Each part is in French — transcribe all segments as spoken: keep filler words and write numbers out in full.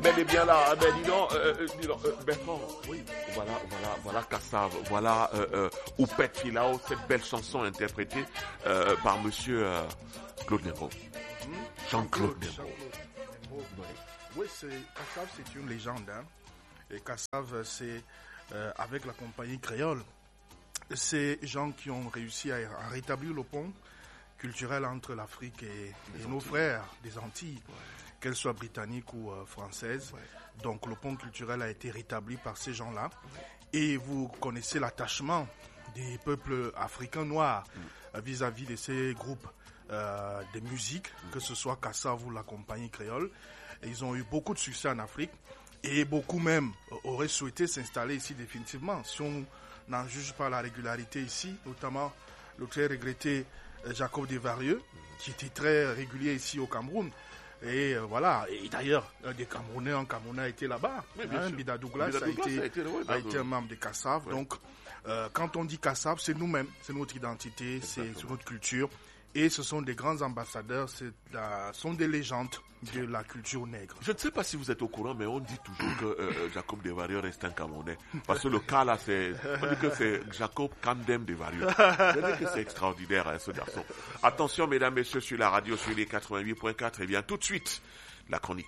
Mais elle est bien là. Ah ben dis donc, euh, dis donc euh, Bertrand, oui, voilà, voilà, voilà Kassav, voilà euh, euh, Oupet Filao, cette belle chanson interprétée euh, par Monsieur euh, Claude Néraud. Hmm? Jean-Claude Néraud. Oui, oui c'est, Kassav, c'est une légende. Hein? Et Kassav, c'est euh, avec la compagnie créole, ces gens qui ont réussi à, à rétablir le pont culturel entre l'Afrique et, et nos frères des Antilles. Ouais. Qu'elles soient britanniques ou euh, françaises. Ouais. Donc le pont culturel a été rétabli par ces gens-là. Ouais. Et vous connaissez l'attachement des peuples africains noirs mm. euh, vis-à-vis de ces groupes euh, de musique, mm. que ce soit Kassav ou la compagnie créole. Et ils ont eu beaucoup de succès en Afrique et beaucoup même euh, auraient souhaité s'installer ici définitivement. Si on n'en juge pas la régularité ici, notamment le très regretté euh, Jacob Desvarieux, mm. qui était très régulier ici au Cameroun. Et euh, voilà, et d'ailleurs, un des Camerounais, un Camerounais a été là-bas. Oui, hein, Bida Douglas, Bida Douglas a, été, a, été, ouais, a été un membre de Kassav. Ouais. Donc, euh, quand on dit Kassav, c'est nous-mêmes, c'est notre identité, c'est, c'est notre culture. Et ce sont des grands ambassadeurs, ce sont des légendes de la culture nègre. Je ne sais pas si vous êtes au courant, mais on dit toujours que euh, Jacob Desvarieux reste un Camerounais. Parce que le cas là, c'est, on dit que c'est Jacob Kandem Desvarieux. Je dis que c'est extraordinaire, hein, ce garçon. Attention, mesdames, messieurs, sur la radio, sur les quatre-vingt-huit point quatre, et bien tout de suite, la chronique.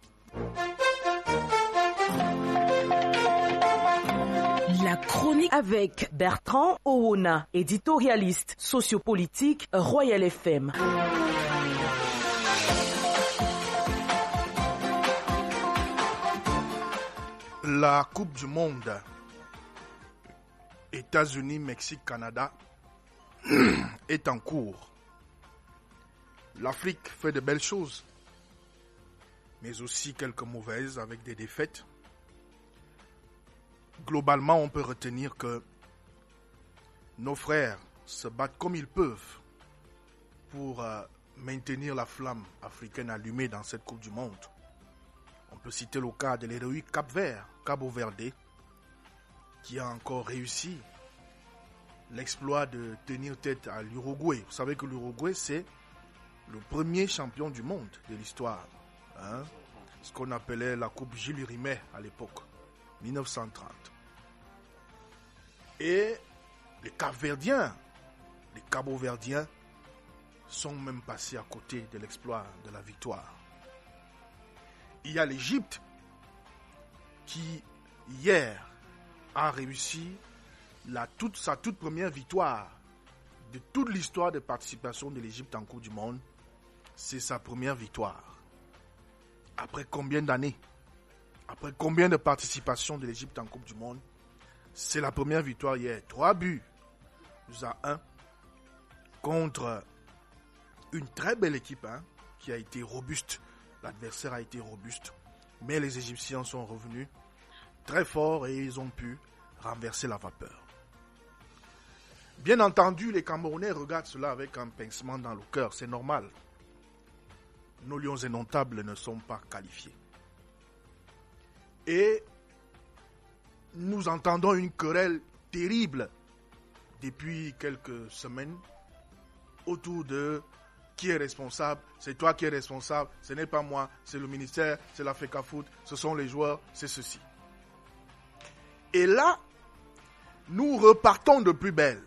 La chronique avec Bertrand Ohona, éditorialiste sociopolitique, Royal F M. La Coupe du Monde, États-Unis, Mexique, Canada, est en cours. L'Afrique fait de belles choses, mais aussi quelques mauvaises avec des défaites. Globalement, on peut retenir que nos frères se battent comme ils peuvent pour euh, maintenir la flamme africaine allumée dans cette Coupe du Monde. On peut citer le cas de l'héroïque Cap-Vert, Cabo Verde, qui a encore réussi l'exploit de tenir tête à l'Uruguay. Vous savez que l'Uruguay, c'est le premier champion du monde de l'histoire. Hein? Ce qu'on appelait la Coupe Jules Rimet à l'époque. dix-neuf cent trente. Et les Cap-Verdiens, les Cabo-Verdiens sont même passés à côté de l'exploit de la victoire. Il y a l'Égypte qui, hier, a réussi la toute, sa toute première victoire de toute l'histoire de participation de l'Égypte en Coupe du Monde. C'est sa première victoire. Après combien d'années ? Après combien de participations de l'Égypte en Coupe du Monde? C'est la première victoire hier. Trois buts à un contre une très belle équipe hein, qui a été robuste. L'adversaire a été robuste. Mais les Égyptiens sont revenus très forts et ils ont pu renverser la vapeur. Bien entendu, les Camerounais regardent cela avec un pincement dans le cœur. C'est normal. Nos lions indomptables ne sont pas qualifiés. Et nous entendons une querelle terrible depuis quelques semaines autour de qui est responsable, c'est toi qui es responsable, ce n'est pas moi, c'est le ministère, c'est la FECAFOOT, ce sont les joueurs, c'est ceci. Et là, nous repartons de plus belle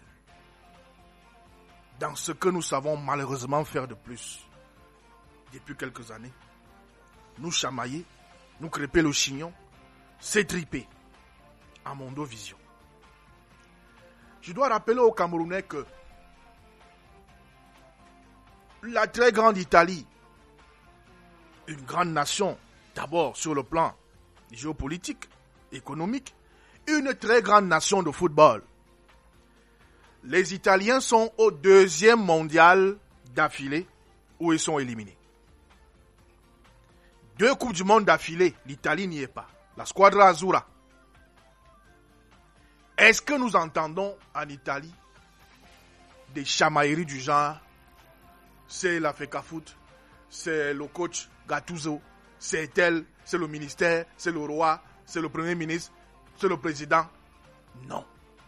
dans ce que nous savons malheureusement faire de plus depuis quelques années. Nous chamailler, nous crêper le chignon, s'étriper à Mondo Vision. Je dois rappeler aux Camerounais que la très grande Italie, une grande nation, d'abord sur le plan géopolitique, économique, une très grande nation de football. Les Italiens sont au deuxième mondial d'affilée où ils sont éliminés. Deux Coupes du Monde d'affilée, l'Italie n'y est pas. La Squadra Azzurra. Est-ce que nous entendons en Italie des chamailleries du genre c'est la FECAFOOT, c'est le coach Gattuso, c'est elle, c'est le ministère, c'est le roi, c'est le premier ministre, c'est le président? Non.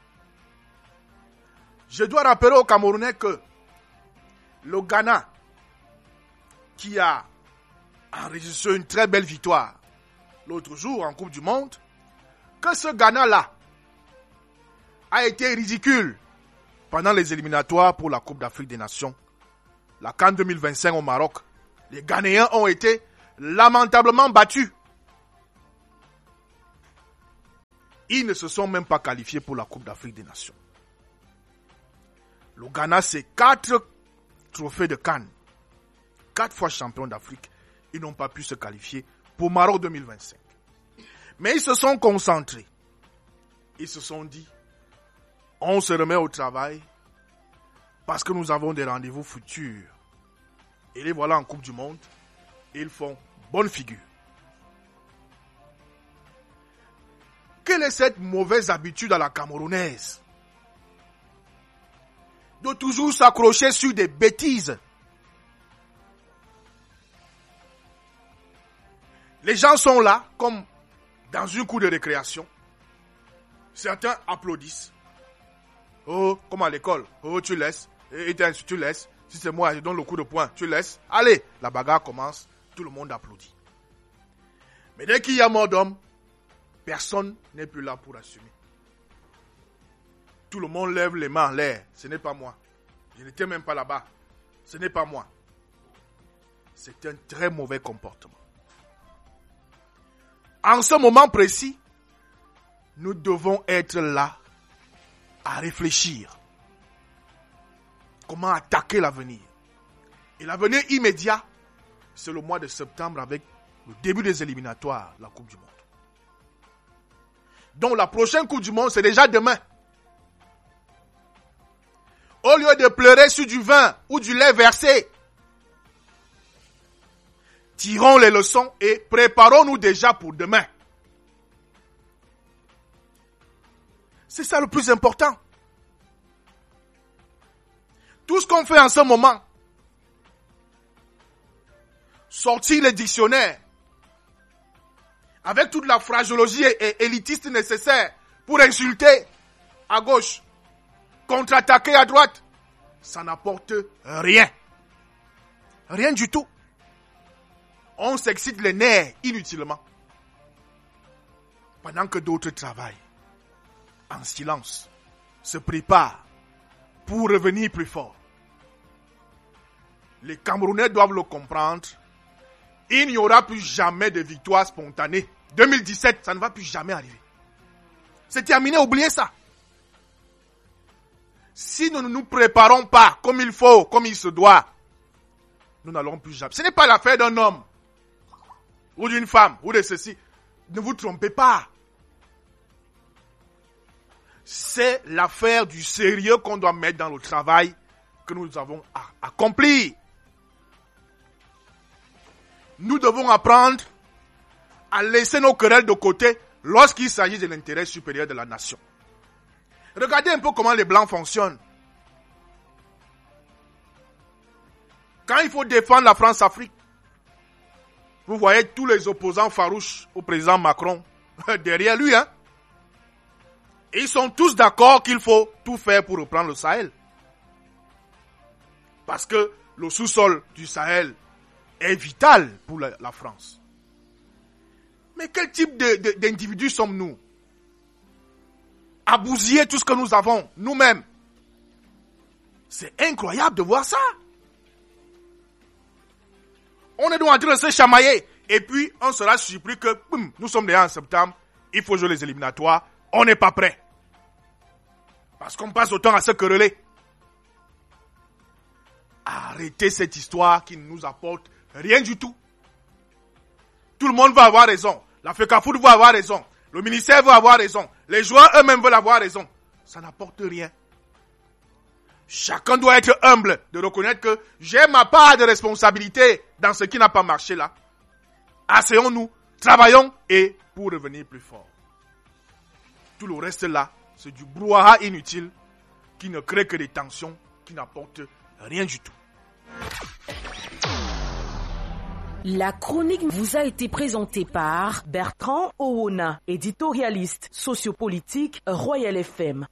Je dois rappeler aux Camerounais que le Ghana, qui a enregistré une très belle victoire l'autre jour en Coupe du Monde que ce Ghana-là a été ridicule pendant les éliminatoires pour la Coupe d'Afrique des Nations. La CAN deux mille vingt-cinq au Maroc. Les Ghanéens ont été lamentablement battus. Ils ne se sont même pas qualifiés pour la Coupe d'Afrique des Nations. Le Ghana, c'est quatre trophées de CAN. Quatre fois champion d'Afrique. Ils n'ont pas pu se qualifier pour Maroc deux mille vingt-cinq. Mais ils se sont concentrés. Ils se sont dit, on se remet au travail parce que nous avons des rendez-vous futurs. Et les voilà en Coupe du Monde. Ils font bonne figure. Quelle est cette mauvaise habitude à la camerounaise? De toujours s'accrocher sur des bêtises. Les gens sont là, comme dans une cour de récréation. Certains applaudissent. Oh, comme à l'école. Oh, tu laisses. Et tu laisses. Si c'est moi, je donne le coup de poing. Tu laisses. Allez, la bagarre commence. Tout le monde applaudit. Mais dès qu'il y a mort d'homme, personne n'est plus là pour assumer. Tout le monde lève les mains en l'air. Ce n'est pas moi. Je n'étais même pas là-bas. Ce n'est pas moi. C'est un très mauvais comportement. En ce moment précis, nous devons être là à réfléchir. Comment attaquer l'avenir? Et l'avenir immédiat, c'est le mois de septembre avec le début des éliminatoires, la Coupe du Monde. Donc la prochaine Coupe du Monde, c'est déjà demain. Au lieu de pleurer sur du vin ou du lait versé, tirons les leçons et préparons-nous déjà pour demain. C'est ça le plus important. Tout ce qu'on fait en ce moment, sortir les dictionnaires, avec toute la phraseologie et élitiste nécessaire pour insulter à gauche, contre-attaquer à droite, ça n'apporte rien. Rien du tout. On s'excite les nerfs inutilement. Pendant que d'autres travaillent en silence, se préparent pour revenir plus fort. Les Camerounais doivent le comprendre. Il n'y aura plus jamais de victoire spontanée. deux mille dix-sept, ça ne va plus jamais arriver. C'est terminé, oubliez ça. Si nous ne nous préparons pas comme il faut, comme il se doit, nous n'allons plus jamais. Ce n'est pas l'affaire d'un homme, ou d'une femme, ou de ceci. Ne vous trompez pas. C'est l'affaire du sérieux qu'on doit mettre dans le travail que nous avons accompli. Nous devons apprendre à laisser nos querelles de côté lorsqu'il s'agit de l'intérêt supérieur de la nation. Regardez un peu comment les Blancs fonctionnent. Quand il faut défendre la France-Afrique, vous voyez tous les opposants farouches au président Macron derrière lui. Hein? Et ils sont tous d'accord qu'il faut tout faire pour reprendre le Sahel. Parce que le sous-sol du Sahel est vital pour la, la France. Mais quel type de, de, d'individus sommes-nous? À bousiller tout ce que nous avons, nous-mêmes. C'est incroyable de voir ça. On est donc en train de se chamailler. Et puis, on sera surpris que, boum, nous sommes déjà en septembre, il faut jouer les éliminatoires, on n'est pas prêt. Parce qu'on passe autant à se quereller. Arrêtez cette histoire qui ne nous apporte rien du tout. Tout le monde va avoir raison. La FECAFOOT va avoir raison. Le ministère va avoir raison. Les joueurs eux-mêmes veulent avoir raison. Ça n'apporte rien. Chacun doit être humble de reconnaître que j'ai ma part de responsabilité dans ce qui n'a pas marché là. Asseyons-nous, travaillons et pour revenir plus fort. Tout le reste là, c'est du brouhaha inutile qui ne crée que des tensions qui n'apportent rien du tout. La chronique vous a été présentée par Bertrand Owona, éditorialiste sociopolitique Royal F M.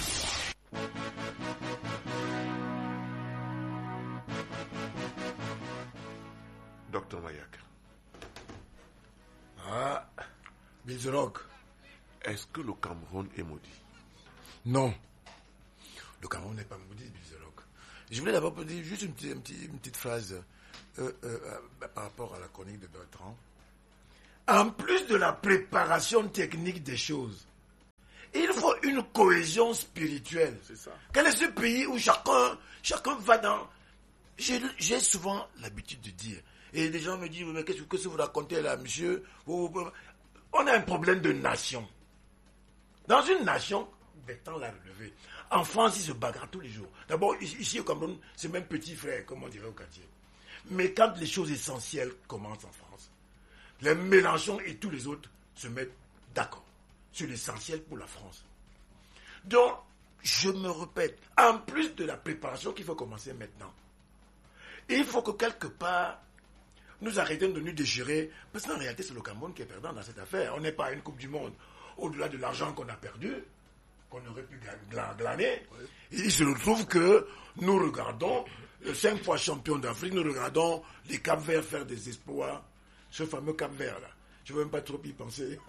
Docteur Mayak. Ah, Bilzerok. Est-ce que le Cameroun est maudit? Non. Le Cameroun n'est pas maudit, Bilzerok. Je voulais d'abord dire juste une petite, une petite, une petite phrase euh, euh, euh, par rapport à la chronique de Bertrand. En plus de la préparation technique des choses, il faut une cohésion spirituelle. C'est ça. Quel est ce pays où chacun, chacun va dans... J'ai, j'ai souvent l'habitude de dire, et des gens me disent, mais qu'est-ce que vous racontez là, monsieur? On a un problème de nation. Dans une nation, Bertrand l'a relevé. En France, ils se bagarrent tous les jours. D'abord, ici au Cameroun, c'est même petit frère, comme on dirait au quartier. Mais quand les choses essentielles commencent en France, les Mélenchon et tous les autres se mettent d'accord sur l'essentiel pour la France. Donc, je me répète, en plus de la préparation qu'il faut commencer maintenant, il faut que quelque part, nous arrêtions de nous déchirer, parce qu'en réalité, c'est le Cameroun qui est perdant dans cette affaire. On n'est pas à une Coupe du Monde. Au-delà de l'argent qu'on a perdu, qu'on aurait pu glaner, il se retrouve que nous regardons, cinq fois champion d'Afrique, nous regardons les Cap-Verts faire des exploits, ce fameux Cap-Vert là. Je ne veux même pas trop y penser.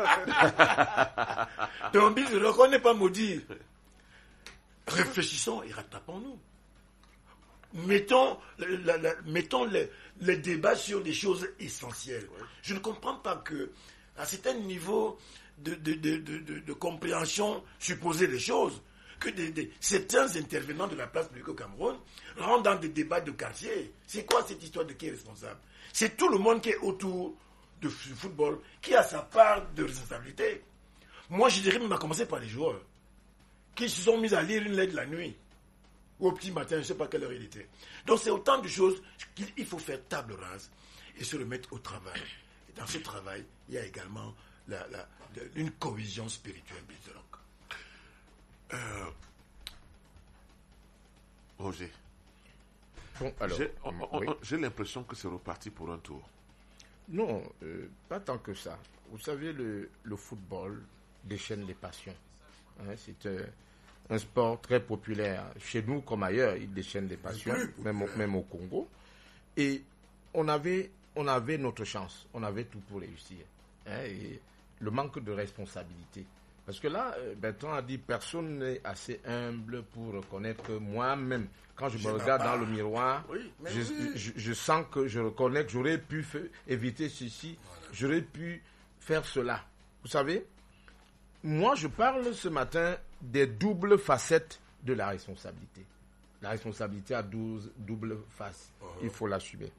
Donc, on n'est pas maudit. Réfléchissons et rattrapons-nous. Mettons, la, la, mettons les, les débats sur des choses essentielles. Je ne comprends pas que, à certains niveaux de, de, de, de, de, de compréhension supposée des choses, que des, des, certains intervenants de la place publique au Cameroun rentrent dans des débats de quartier. C'est quoi cette histoire de qui est responsable? C'est tout le monde qui est autour du football qui a sa part de responsabilité. Moi, je dirais même à commencer par les joueurs qui se sont mis à lire une lettre la nuit ou au petit matin, je ne sais pas quelle heure il était. Donc, c'est autant de choses qu'il faut faire table rase et se remettre au travail. Et dans ce travail, il y a également la, la, la, une cohésion spirituelle. Euh, Roger, bon, alors, j'ai, on, on, oui. j'ai l'impression que c'est reparti pour un tour. Non, euh, pas tant que ça. Vous savez, le, le football déchaîne les passions. Hein, c'est euh, un sport très populaire. Chez nous comme ailleurs, il déchaîne les passions, même au, même au Congo. Et on avait, on avait notre chance, on avait tout pour réussir. Hein, et le manque de responsabilité. Parce que là, Bertrand a dit, personne n'est assez humble pour reconnaître que moi-même, quand je, je me regarde dans le miroir, oui, je, oui. je, je sens que je reconnais que j'aurais pu faire, éviter ceci, voilà. J'aurais pu faire cela. Vous savez, moi je parle ce matin des doubles facettes de la responsabilité. La responsabilité a douze doubles faces. Uh-huh. Il faut l'assumer.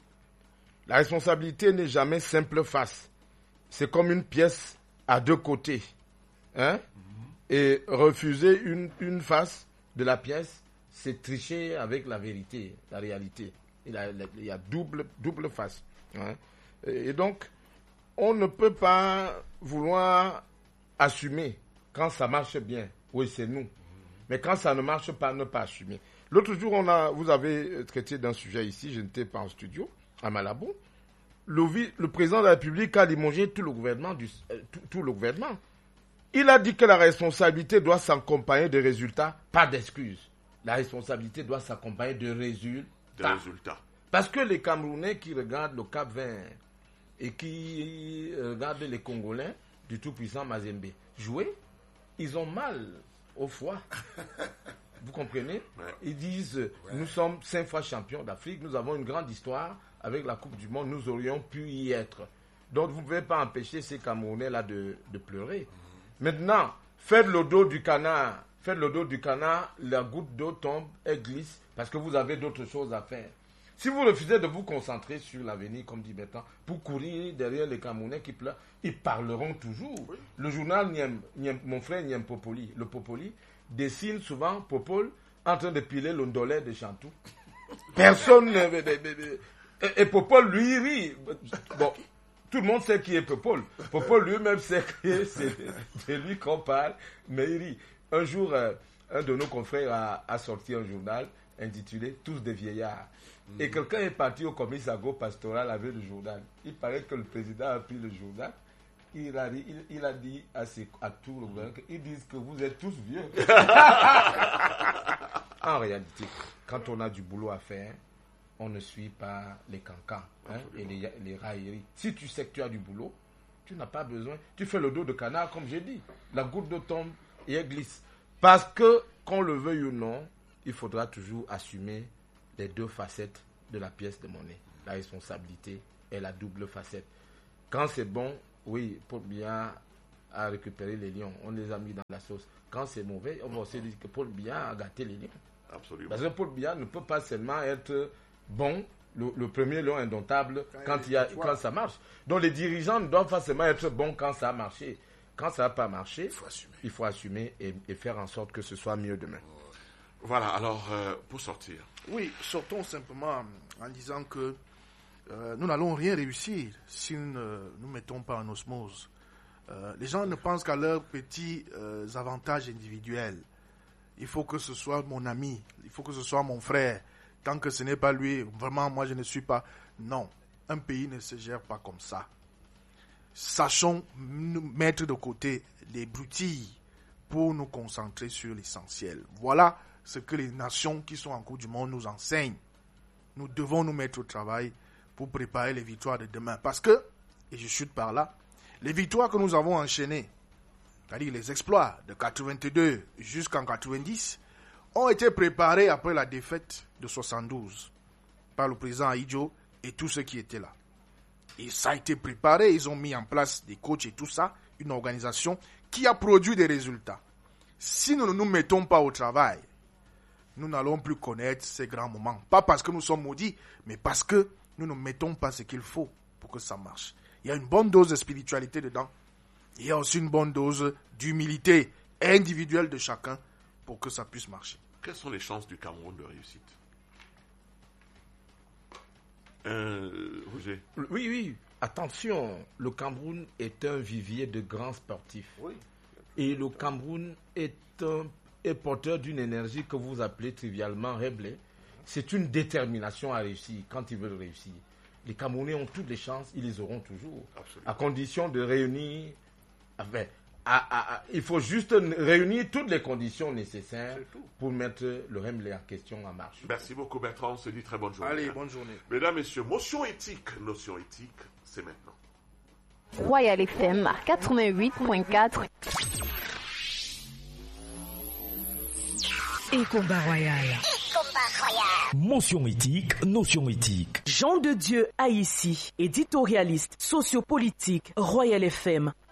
La responsabilité n'est jamais simple face. C'est comme une pièce à deux côtés. Hein? Mm-hmm. Et refuser une, une face de la pièce, c'est tricher avec la vérité, la réalité. Il y a, il y a double, double face. Hein? Et donc, on ne peut pas vouloir assumer quand ça marche bien. Oui, c'est nous. Mm-hmm. Mais quand ça ne marche pas, ne pas assumer. L'autre jour, on a, vous avez traité d'un sujet ici, je n'étais pas en studio, à Malabo. Le, le président de la République a limogé tout le gouvernement. Du, tout, tout le gouvernement. Il a dit que la responsabilité doit s'accompagner de résultats, pas d'excuses. La responsabilité doit s'accompagner de résultats. De résultats. Parce que les Camerounais qui regardent le Cap-Vert et qui regardent les Congolais du tout-puissant Mazembe jouer, ils ont mal au foie. Vous comprenez? Ouais. Ils disent, ouais. Nous sommes cinq fois champions d'Afrique, nous avons une grande histoire avec la Coupe du Monde, nous aurions pu y être. Donc vous ne pouvez pas empêcher ces Camerounais-là de, de pleurer. Maintenant, faites le dos du canard, faites le dos du canard, la goutte d'eau tombe, elle glisse, parce que vous avez d'autres choses à faire. Si vous refusez de vous concentrer sur l'avenir, comme dit Bertrand, pour courir derrière les Camerounais qui pleurent, ils parleront toujours. Oui. Le journal, Niem, Niem, mon frère Niem Popoli, le Popoli, dessine souvent Popol en train de piler l'ondolé de Chantou. Personne ne... Et Popol, lui, rit. Bon... Tout le monde sait qui est Popol. Popol lui-même sait que c'est de lui qu'on parle, mais il rit. Un jour, euh, un de nos confrères a, a sorti un journal intitulé « Tous des vieillards ». Mm. Et quelqu'un est parti au commissariat pastoral avec le journal. Il paraît que le président a pris le journal. Il a, il, il a dit à, ses, à tout le gouvernement qu'ils disent que vous êtes tous vieux. En réalité, quand on a du boulot à faire, on ne suit pas les cancans, hein, et les, les railleries. Si tu sais que tu as du boulot, tu n'as pas besoin. Tu fais le dos de canard, comme j'ai dit. La goutte d'eau tombe et elle glisse. Parce que, qu'on le veuille ou non, il faudra toujours assumer les deux facettes de la pièce de monnaie. La responsabilité et la double facette. Quand c'est bon, oui, Paul Biya a récupéré les lions. On les a mis dans la sauce. Quand c'est mauvais, on va aussi dire que Paul Biya a gâté les lions. Absolument. Parce que Paul Biya ne peut pas seulement être bon, le, le premier lion indomptable, quand, quand, il y a, quand ça marche. Donc les dirigeants ne doivent pas seulement être bons quand ça a marché. Quand ça n'a pas marché, il faut assumer, il faut assumer et, et faire en sorte que ce soit mieux demain. Voilà, alors euh, pour sortir. Oui, sortons simplement en disant que euh, nous n'allons rien réussir si nous ne nous mettons pas en osmose. Euh, les gens ne pensent qu'à leurs petits euh, avantages individuels. Il faut que ce soit mon ami, il faut que ce soit mon frère. Tant que ce n'est pas lui, vraiment, moi je ne suis pas. Non, un pays ne se gère pas comme ça. Sachons nous mettre de côté les broutilles pour nous concentrer sur l'essentiel. Voilà ce que les nations qui sont en Coupe du Monde nous enseignent. Nous devons nous mettre au travail pour préparer les victoires de demain. Parce que, et je chute par là, les victoires que nous avons enchaînées, c'est-à-dire les exploits de quatre-vingt-deux jusqu'en quatre-vingt-dix, ont été préparés après la défaite de soixante-douze par le président Ahidjo et tous ceux qui étaient là. Et ça a été préparé, ils ont mis en place des coachs et tout ça, une organisation qui a produit des résultats. Si nous ne nous mettons pas au travail, nous n'allons plus connaître ces grands moments. Pas parce que nous sommes maudits, mais parce que nous ne mettons pas ce qu'il faut pour que ça marche. Il y a une bonne dose de spiritualité dedans. Il y a aussi une bonne dose d'humilité individuelle de chacun pour que ça puisse marcher. Quelles sont les chances du Cameroun de réussite? Euh, Roger. Oui, oui. Attention, le Cameroun est un vivier de grands sportifs. Oui. Et le Cameroun est, un, est porteur d'une énergie que vous appelez trivialement reblé. C'est une détermination à réussir quand ils veulent réussir. Les Camerounais ont toutes les chances, ils les auront toujours. Absolument. À condition de réunir... Enfin, à, à, à, il faut juste réunir toutes les conditions nécessaires pour mettre le Remblai en question en marche. Merci beaucoup Bertrand, on se dit très bonne journée. Allez, bonne journée. Mesdames, Messieurs, motion éthique, notion éthique, c'est maintenant. Royal F M quatre-vingt-huit point quatre. Et combat royal. Motion éthique, notion éthique. Jean de Dieu Haïssi, éditorialiste, sociopolitique, Royal F M.